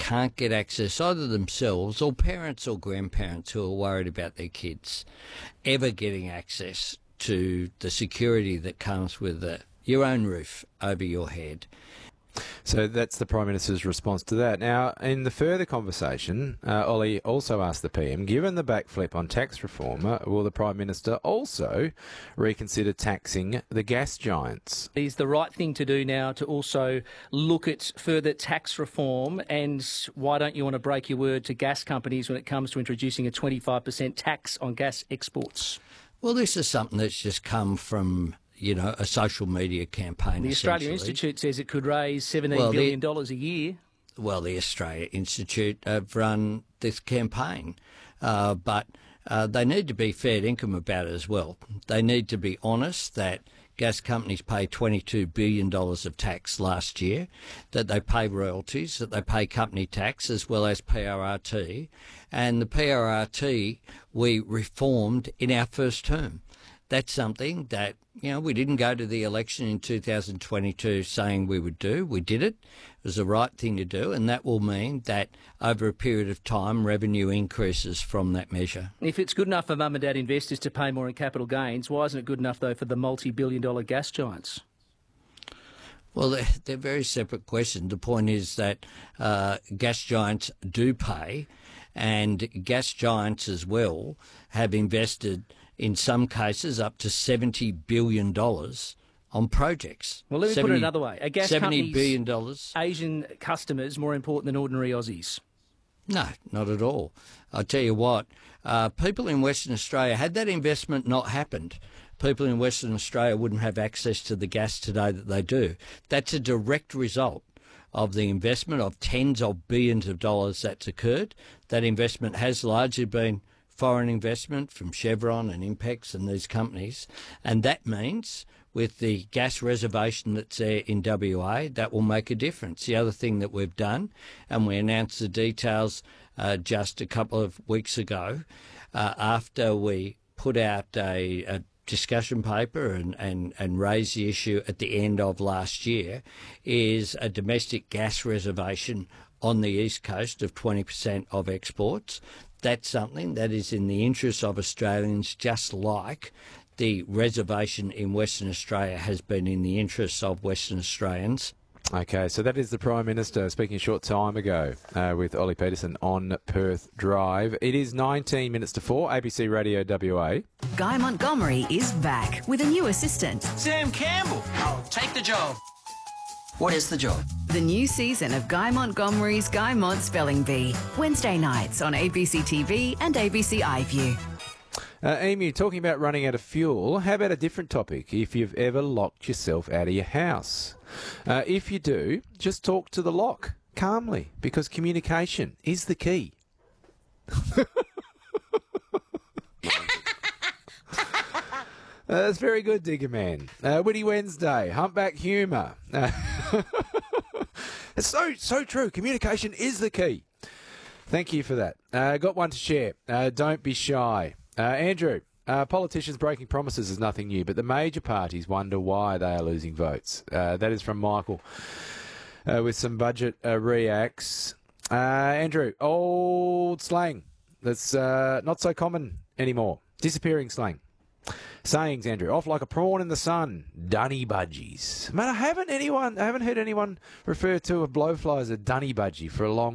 can't get access, either themselves or parents or grandparents who are worried about their kids ever getting access to the security that comes with your own roof over your head. So that's the Prime Minister's response to that. Now, in the further conversation, Ollie also asked the PM, given the backflip on tax reform, will the Prime Minister also reconsider taxing the gas giants? Is the right thing to do now to also look at further tax reform, and why don't you want to break your word to gas companies when it comes to introducing a 25% tax on gas exports? Well, this is something that's just come from a social media campaign. The Australia Institute says it could raise $17 billion a year. Well, the Australia Institute have run this campaign, but they need to be fair dinkum about it as well. They need to be honest that gas companies pay $22 billion of tax last year, that they pay royalties, that they pay company tax as well as PRRT. And the PRRT we reformed in our first term. That's something that, we didn't go to the election in 2022 saying we would do. We did it. It was the right thing to do, and that will mean that over a period of time, revenue increases from that measure. If it's good enough for mum and dad investors to pay more in capital gains, why isn't it good enough, though, for the multi-billion-dollar gas giants? Well, they're very separate questions. The point is that gas giants do pay, and gas giants as well have invested in some cases up to $70 billion on projects. Well, let me put it another way. Are gas $70 billion. Asian customers more important than ordinary Aussies? No, not at all. I'll tell you what, people in Western Australia, had that investment not happened, people in Western Australia wouldn't have access to the gas today that they do. That's a direct result of the investment of tens of billions of dollars that's occurred. That investment has largely been foreign investment from Chevron and Impex and these companies, and that means with the gas reservation that's there in WA, that will make a difference. The other thing that we've done, and we announced the details just a couple of weeks ago, after we put out a discussion paper and raised the issue at the end of last year, is a domestic gas reservation on the East Coast of 20% of exports. That's something that is in the interest of Australians, just like the reservation in Western Australia has been in the interests of Western Australians. Okay, so that is the Prime Minister speaking a short time ago with Ollie Peterson on Perth Drive. It is 19 minutes to 4, ABC Radio WA. Guy Montgomery is back with a new assistant. Sam Campbell. Take the job. What is the job? The new season of Guy Montgomery's Guy Mont Spelling Bee. Wednesday nights on ABC TV and ABC iView. Emu, talking about running out of fuel, how about a different topic? If you've ever locked yourself out of your house. If you do, just talk to the lock calmly, because communication is the key. That's very good, Digger Man. Witty Wednesday, humpback humour. It's so true. Communication is the key. Thank you for that. Got one to share. Don't be shy. Andrew, politicians breaking promises is nothing new, but the major parties wonder why they are losing votes. That is from Michael with some budget reacts. Andrew, old slang that's not so common anymore. Disappearing slang. Sayings, Andrew, off like a prawn in the sun. Dunny budgies. Man, I haven't heard anyone refer to a blowfly as a dunny budgie for a long